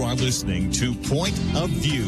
are listening to Point of View.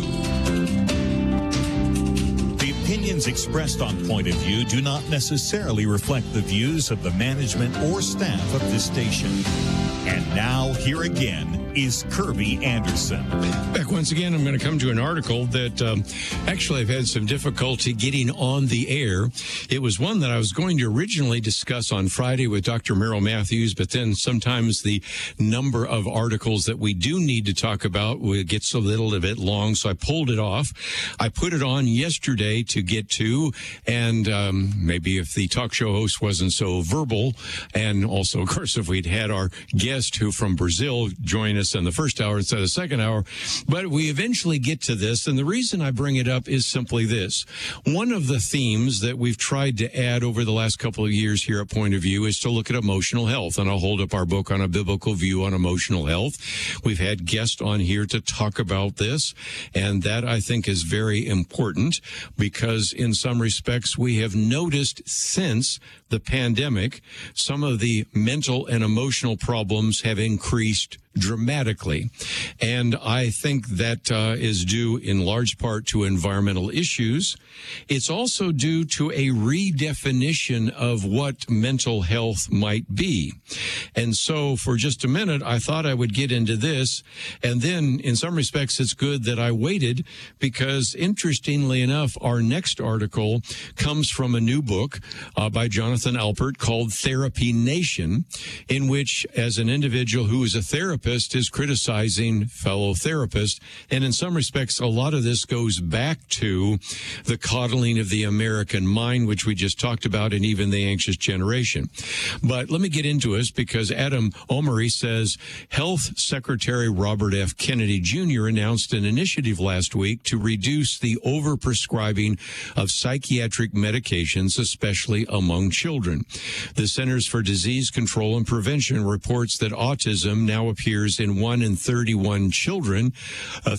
The opinions expressed on Point of View do not necessarily reflect the views of the management or staff of this station. And now, here again is Kirby Anderson. Back once again, I'm going to come to an article that actually I've had some difficulty getting on the air. It was one that I was going to originally discuss on Friday with Dr. Merrill Matthews, but then sometimes the number of articles that we do need to talk about gets a little bit long, so I pulled it off. I put it on yesterday to get to, and maybe if the talk show host wasn't so verbal, and also, of course, if we'd had our guest who from Brazil join us in the first hour instead of the second hour. But we eventually get to this, and the reason I bring it up is simply this. One of the themes that we've tried to add over the last couple of years here at Point of View is to look at emotional health, and I'll hold up our book on a biblical view on emotional health. We've had guests on here to talk about this, and that I think is very important because in some respects we have noticed since the pandemic, some of the mental and emotional problems have increased dramatically. And I think that is due in large part to environmental issues. It's also due to a redefinition of what mental health might be. And so for just a minute, I thought I would get into this. And then in some respects, it's good that I waited because interestingly enough, our next article comes from a new book by Jonathan Alpert called Therapy Nation, in which as an individual who is a therapist is criticizing fellow therapists. And in some respects, a lot of this goes back to the coddling of the American mind, which we just talked about, and even the anxious generation. But let me get into this because Adam Omary says Health Secretary Robert F. Kennedy Jr. announced an initiative last week to reduce the overprescribing of psychiatric medications, especially among children. The Centers for Disease Control and Prevention reports that autism now appears in 1 in 31 children, a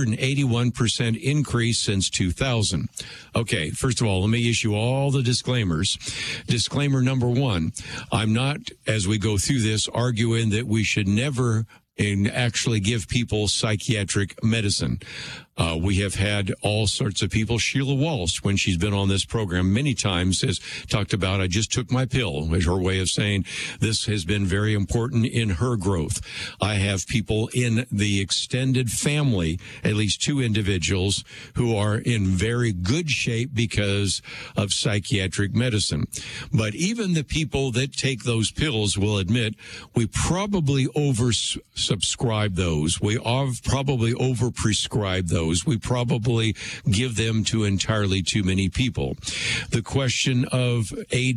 381% increase since 2000. Okay, first of all, let me issue all the disclaimers. Disclaimer number one, I'm not, as we go through this, arguing that we should never actually give people psychiatric medicine. We have had all sorts of people. Sheila Walsh, when she's been on this program many times, has talked about, I just took my pill, is her way of saying this has been very important in her growth. I have people in the extended family, at least 2 individuals, who are in very good shape because of psychiatric medicine. But even the people that take those pills will admit we probably oversubscribe those. We have probably overprescribed those. We probably give them to entirely too many people. The question of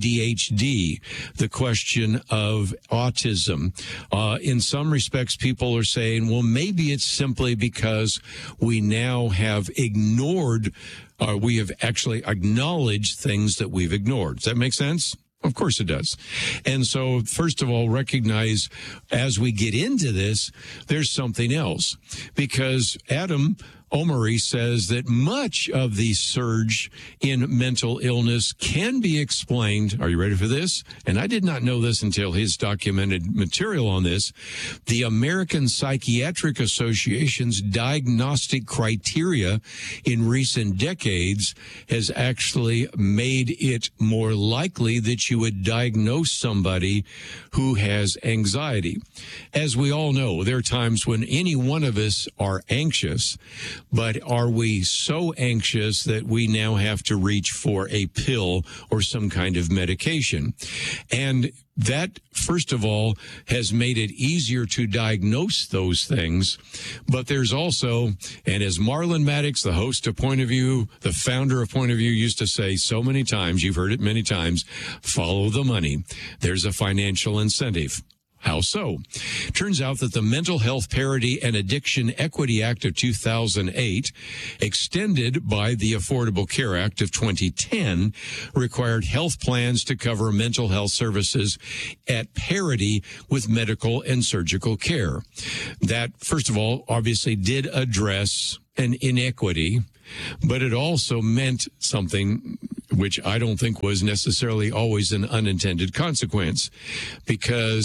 ADHD, the question of autism. In some respects, people are saying, well, maybe it's simply because we now have ignored, we have actually acknowledged things that we've ignored. Does that make sense? Of course it does. And so, first of all, recognize as we get into this, there's something else. Because Adam Omary says that much of the surge in mental illness can be explained. Are you ready for this? And I did not know this until his documented material on this. The American Psychiatric Association's diagnostic criteria in recent decades has actually made it more likely that you would diagnose somebody who has anxiety. As we all know, there are times when any one of us are anxious. But are we so anxious that we now have to reach for a pill or some kind of medication? And that, first of all, has made it easier to diagnose those things. But there's also, and as Marlon Maddox, the host of Point of View, the founder of Point of View, used to say so many times, you've heard it many times, follow the money. There's a financial incentive. How so? Turns out that the Mental Health Parity and Addiction Equity Act of 2008, extended by the Affordable Care Act of 2010, required health plans to cover mental health services at parity with medical and surgical care. That, first of all, obviously did address an inequity, but it also meant something which I don't think was necessarily always an unintended consequence, because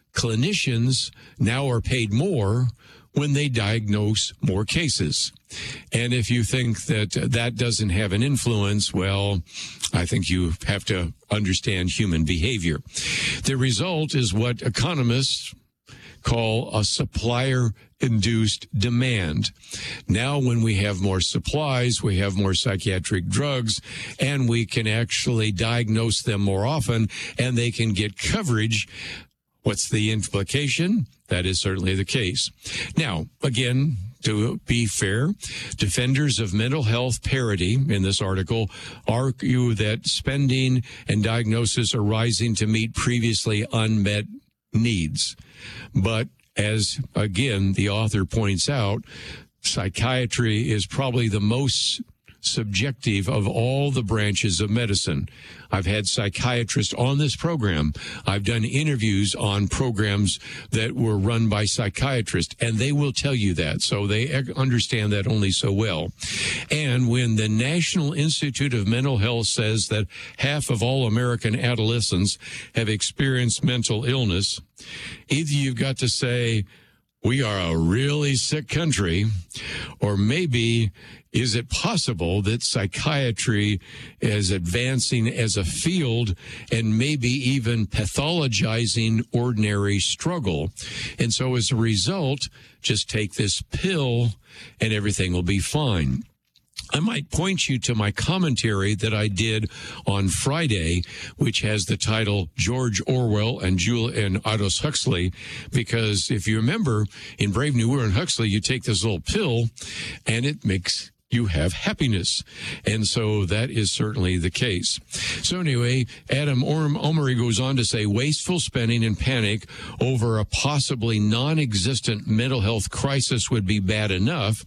clinicians now are paid more when they diagnose more cases. And if you think that that doesn't have an influence, well, I think you have to understand human behavior. The result is what economists call a supplier-induced demand. Now, when we have more supplies, we have more psychiatric drugs, and we can actually diagnose them more often, and they can get coverage. What's the implication? That is certainly the case. Now, again, to be fair, defenders of mental health parity in this article argue that spending and diagnosis are rising to meet previously unmet needs. But as, again, the author points out, psychiatry is probably the most subjective of all the branches of medicine. I've had psychiatrists on this program. I've done interviews on programs that were run by psychiatrists, and they will tell you that. So they understand that only so well. And when the National Institute of Mental Health says that half of all American adolescents have experienced mental illness, either you've got to say, we are a really sick country, or maybe is it possible that psychiatry is advancing as a field and maybe even pathologizing ordinary struggle? And so as a result, just take this pill and everything will be fine. I might point you to my commentary that I did on Friday, which has the title George Orwell and Aldous Huxley, because if you remember, in Brave New World and Huxley, you take this little pill and it makes you have happiness. And so that is certainly the case. So anyway, Adam Omary goes on to say wasteful spending and panic over a possibly non-existent mental health crisis would be bad enough,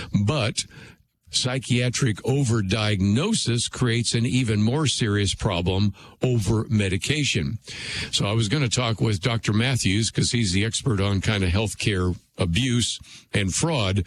but psychiatric overdiagnosis creates an even more serious problem over medication. So I was going to talk with Dr. Matthews because he's the expert on kind of healthcare abuse and fraud,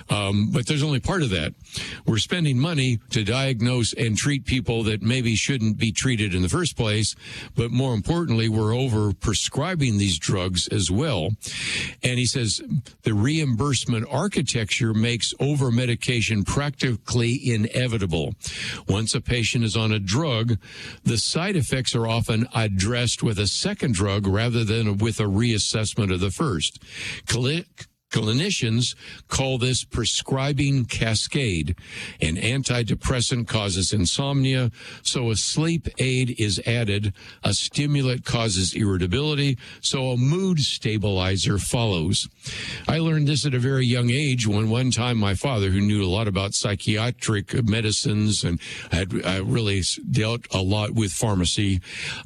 but there's only part of that. We're spending money to diagnose and treat people that maybe shouldn't be treated in the first place, but more importantly, we're over prescribing these drugs as well. And he says the reimbursement architecture makes over medication practically inevitable. Once a patient is on a drug, the side effects are often addressed with a second drug rather than with a reassessment of the first. Clinicians call this prescribing cascade. An antidepressant causes insomnia, so a sleep aid is added. A stimulant causes irritability, so a mood stabilizer follows. I learned this at a very young age when one time my father, who knew a lot about psychiatric medicines and had really dealt a lot with pharmacy,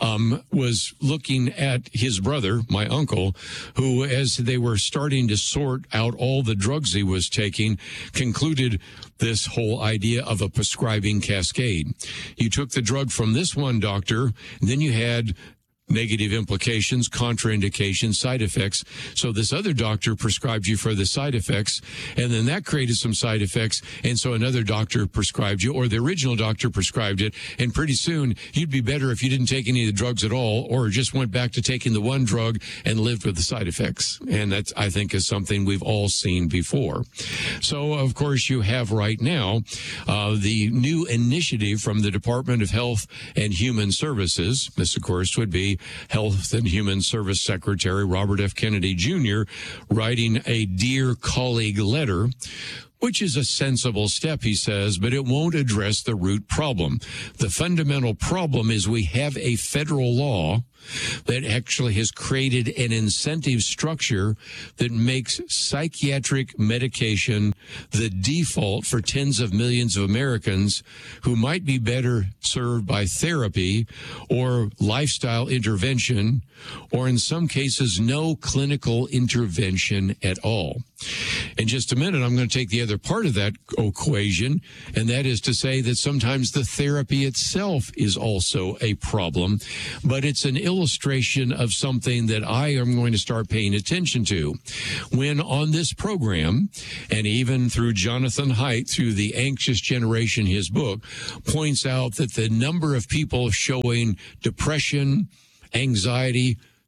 was looking at his brother, my uncle, who, as they were starting to sort out all the drugs he was taking, concluded this whole idea of a prescribing cascade. You took the drug from this one doctor, and then you had negative implications, contraindications, side effects. So this other doctor prescribed you for the side effects, and then that created some side effects, and so another doctor prescribed you, or the original doctor prescribed it, and pretty soon you'd be better if you didn't take any of the drugs at all, or just went back to taking the one drug and lived with the side effects. And that, I think, is something we've all seen before. So, of course, you have right now the new initiative from the Department of Health and Human Services. This, of course, would be Health and Human Service Secretary Robert F. Kennedy Jr. writing a Dear Colleague letter, which is a sensible step, he says, but it won't address the root problem. The fundamental problem is we have a federal law that actually has created an incentive structure that makes psychiatric medication the default for tens of millions of Americans who might be better served by therapy or lifestyle intervention, or in some cases, no clinical intervention at all. In just a minute, I'm going to take the other part of that equation, and that is to say that sometimes the therapy itself is also a problem, but it's an illustration of something that I am going to start paying attention to. When on this program, and even through Jonathan Haidt, through The Anxious Generation, his book, points out that the number of people showing depression, anxiety,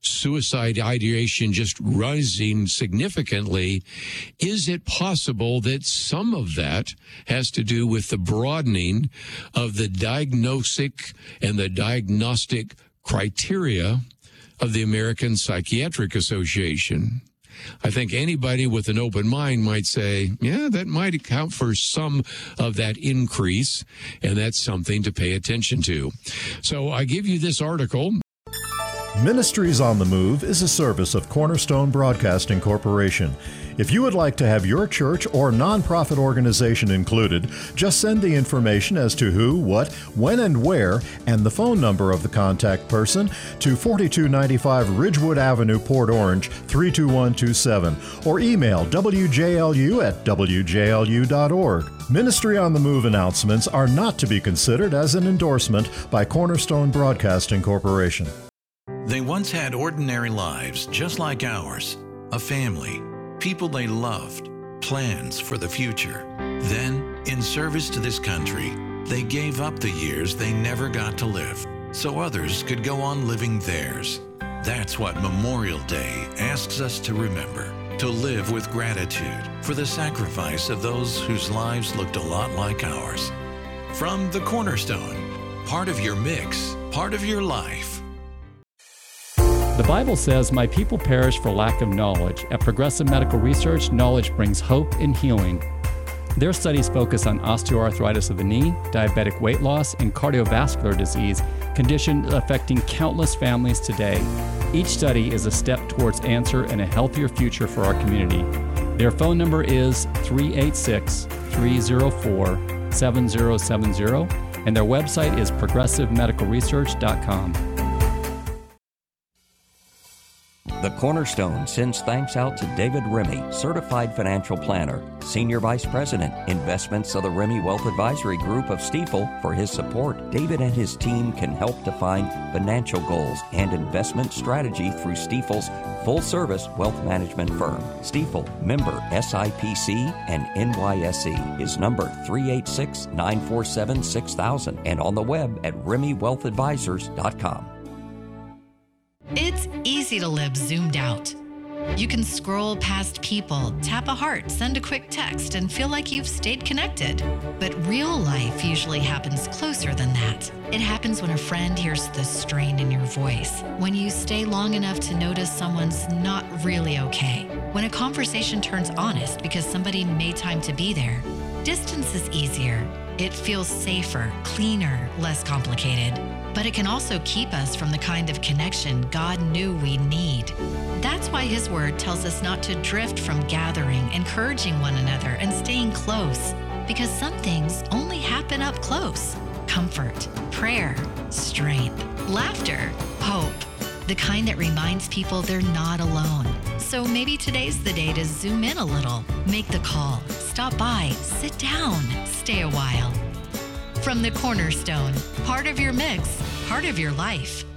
suicide ideation just rising significantly. Is it possible that some of that has to do with the broadening of the diagnostic and the diagnostic criteria of the American Psychiatric Association? I think anybody with an open mind might say, yeah, that might account for some of that increase, and that's something to pay attention to. So I give you this article. Ministries on the Move is a service of Cornerstone Broadcasting Corporation. If you would like to have your church or nonprofit organization included, just send the information as to who, what, when, and where, and the phone number of the contact person to 4295 Ridgewood Avenue, Port Orange, 32127, or email wjlu@wjlu.org. Ministry on the Move announcements are not to be considered as an endorsement by Cornerstone Broadcasting Corporation. They once had ordinary lives just like ours, a family, people they loved, plans for the future. Then, in service to this country, they gave up the years they never got to live so others could go on living theirs. That's what Memorial Day asks us to remember, to live with gratitude for the sacrifice of those whose lives looked a lot like ours. From the Cornerstone, part of your mix, part of your life. The Bible says, "My people perish for lack of knowledge." At Progressive Medical Research, knowledge brings hope and healing. Their studies focus on osteoarthritis of the knee, diabetic weight loss, and cardiovascular disease, conditions affecting countless families today. Each study is a step towards answer and a healthier future for our community. Their phone number is 386-304-7070, and their website is progressivemedicalresearch.com. The Cornerstone sends thanks out to David Remy, Certified Financial Planner, Senior Vice President, Investments of the Remy Wealth Advisory Group of Stifel, for his support. David and his team can help define financial goals and investment strategy through Stifel's full-service wealth management firm. Stifel, member SIPC and NYSE, is number 386-947-6000 and on the web at RemyWealthAdvisors.com. It's easy to live zoomed out. You can scroll past people, tap a heart, send a quick text, and feel like you've stayed connected. But real life usually happens closer than that. It happens when a friend hears the strain in your voice, when you stay long enough to notice someone's not really okay, when a conversation turns honest because somebody made time to be there. Distance is easier. It feels safer, cleaner, less complicated. But it can also keep us from the kind of connection God knew we need. That's why His Word tells us not to drift from gathering, encouraging one another, and staying close, because some things only happen up close. Comfort, prayer, strength, laughter, hope, the kind that reminds people they're not alone. So maybe today's the day to zoom in a little, make the call, stop by, sit down, stay a while. From the Cornerstone, part of your mix, part of your life.